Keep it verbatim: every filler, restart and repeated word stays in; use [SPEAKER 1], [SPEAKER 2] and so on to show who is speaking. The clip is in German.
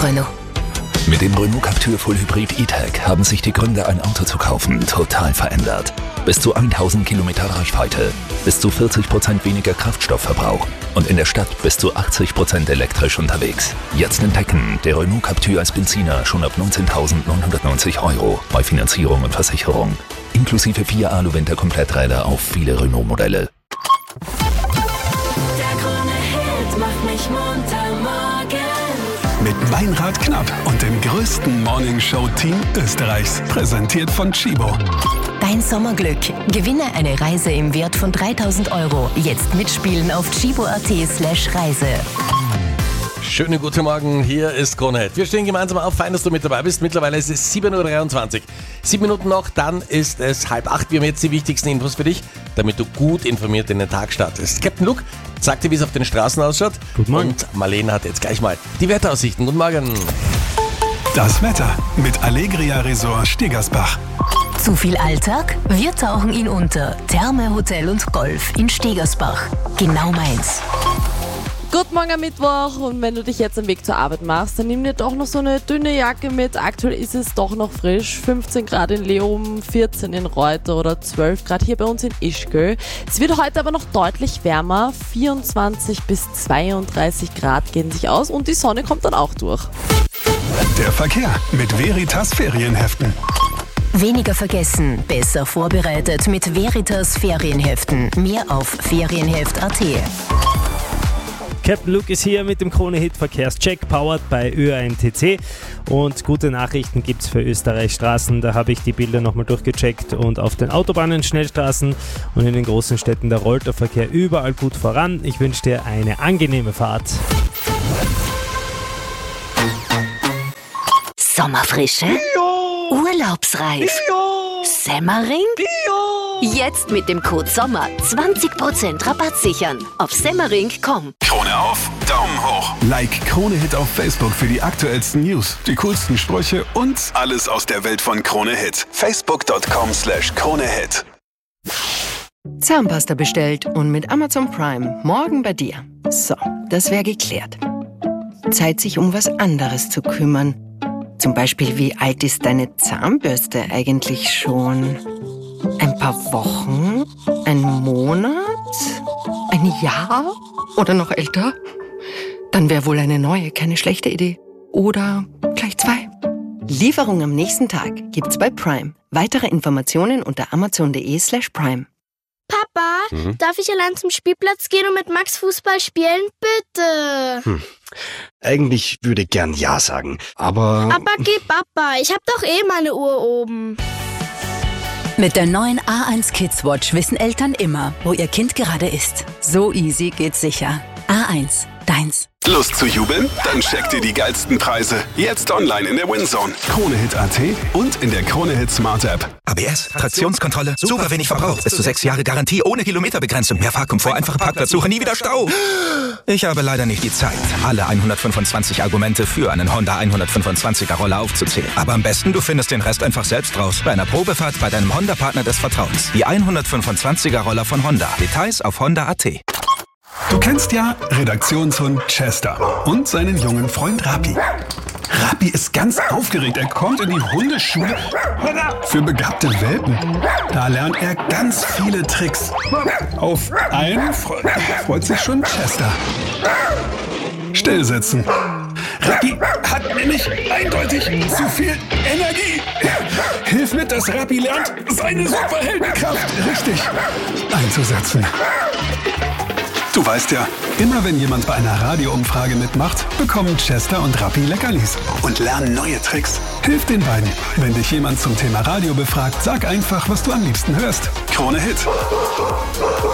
[SPEAKER 1] Renault.
[SPEAKER 2] Mit dem Renault Captur Full Hybrid E-Tech haben sich die Gründe, ein Auto zu kaufen, total verändert. Bis zu tausend Kilometer Reichweite, bis zu vierzig Prozent weniger Kraftstoffverbrauch und in der Stadt bis zu achtzig Prozent elektrisch unterwegs. Jetzt entdecken, der Renault Captur als Benziner schon ab neunzehntausendneunhundertneunzig Euro bei Finanzierung und Versicherung. Inklusive vier Alu-Winter-Kompletträder auf viele Renault-Modelle.
[SPEAKER 3] Der Krone-Hit macht mich munter morgens.
[SPEAKER 4] Mit Meinrad Knapp und dem größten Morning-Show-Team Österreichs. Präsentiert von Chibo.
[SPEAKER 1] Dein Sommerglück. Gewinne eine Reise im Wert von dreitausend Euro. Jetzt mitspielen auf chibo.at slash Reise.
[SPEAKER 5] Schönen guten Morgen, hier ist Krone-Hit. Wir stehen gemeinsam auf, fein, dass du mit dabei bist. Mittlerweile ist es sieben Uhr dreiundzwanzig. Sieben Minuten noch, dann ist es halb acht. Wir haben jetzt die wichtigsten Infos für dich, damit du gut informiert in den Tag startest. Captain Luke sagt dir, wie es auf den Straßen ausschaut.
[SPEAKER 6] Guten Morgen.
[SPEAKER 5] Und Marlene hat jetzt gleich mal die Wetteraussichten. Guten Morgen.
[SPEAKER 4] Das Wetter mit Allegria Resort Stegersbach.
[SPEAKER 1] Zu viel Alltag? Wir tauchen ihn unter. Therme, Hotel und Golf in Stegersbach. Genau meins.
[SPEAKER 7] Guten Morgen am Mittwoch, und wenn du dich jetzt am Weg zur Arbeit machst, dann nimm dir doch noch so eine dünne Jacke mit. Aktuell ist es doch noch frisch. fünfzehn Grad in Leoben, vierzehn in Reuter oder zwölf Grad hier bei uns in Ischgl. Es wird heute aber noch deutlich wärmer. vierundzwanzig bis zweiunddreißig Grad gehen sich aus und die Sonne kommt dann auch durch.
[SPEAKER 4] Der Verkehr mit Veritas Ferienheften.
[SPEAKER 1] Weniger vergessen, besser vorbereitet mit Veritas Ferienheften. Mehr auf ferienheft punkt at.
[SPEAKER 6] Captain Luke ist hier mit dem Krone-Hit Verkehrscheck, powered bei Ö A N T C. Und gute Nachrichten gibt's für Österreichs Straßen. Da habe ich die Bilder nochmal durchgecheckt. Und auf den Autobahnen, Schnellstraßen und in den großen Städten, da rollt der Verkehr überall gut voran. Ich wünsche dir eine angenehme Fahrt.
[SPEAKER 1] Sommerfrische? Bio. Urlaubsreif? Bio. Semmering? Bio. Jetzt mit dem Code SOMMER zwanzig Prozent Rabatt sichern. Auf semmering punkt com.
[SPEAKER 4] Krone auf, Daumen hoch. Like Krone-Hit auf Facebook für die aktuellsten News, die coolsten Sprüche und alles aus der Welt von Krone-Hit. Facebook punkt com slash Krone-Hit.
[SPEAKER 8] Zahnpasta bestellt und mit Amazon Prime morgen bei dir. So, das wäre geklärt. Zeit, sich um was anderes zu kümmern. Zum Beispiel, wie alt ist deine Zahnbürste eigentlich schon? Ein paar Wochen? Ein Monat? Ein Jahr? Oder noch älter? Dann wäre wohl eine neue keine schlechte Idee. Oder gleich zwei. Lieferung am nächsten Tag gibt's bei Prime. Weitere Informationen unter amazon.de slash prime.
[SPEAKER 9] Papa, mhm. darf ich allein zum Spielplatz gehen und mit Max Fußball spielen? Bitte.
[SPEAKER 10] Hm. Eigentlich würde ich gern Ja sagen, aber...
[SPEAKER 9] Aber geh Papa, ich hab doch eh meine Uhr oben.
[SPEAKER 1] Mit der neuen A eins Kids Watch wissen Eltern immer, wo ihr Kind gerade ist. So easy geht's sicher. A eins, deins.
[SPEAKER 4] Lust zu jubeln? Dann check dir die geilsten Preise. Jetzt online in der WinZone. Krone-Hit punkt at und in der Krone-Hit Smart App.
[SPEAKER 2] A B S, Traktionskontrolle, super wenig Verbrauch, bis zu sechs Jahre Garantie ohne Kilometerbegrenzung, mehr Fahrkomfort, einfache Parkplatzsuche, nie wieder Stau. Ich habe leider nicht die Zeit, alle hundertfünfundzwanzig Argumente für einen Honda hundertfünfundzwanziger Roller aufzuzählen. Aber am besten, du findest den Rest einfach selbst raus bei einer Probefahrt bei deinem Honda-Partner des Vertrauens. Die hundertfünfundzwanziger Roller von Honda. Details auf honda punkt at.
[SPEAKER 4] Du kennst ja Redaktionshund Chester und seinen jungen Freund Rappi. Rappi ist ganz aufgeregt. Er kommt in die Hundeschule für begabte Welpen. Da lernt er ganz viele Tricks. Auf einen fre- freut sich schon Chester. Stillsitzen. Rappi hat nämlich eindeutig zu viel Energie. Hilf mit, dass Rappi lernt, seine Superheldenkraft richtig einzusetzen. Du weißt ja, immer wenn jemand bei einer Radioumfrage mitmacht, bekommen Chester und Rappi Leckerlis und lernen neue Tricks. Hilf den beiden. Wenn dich jemand zum Thema Radio befragt, sag einfach, was du am liebsten hörst. Krone Hit.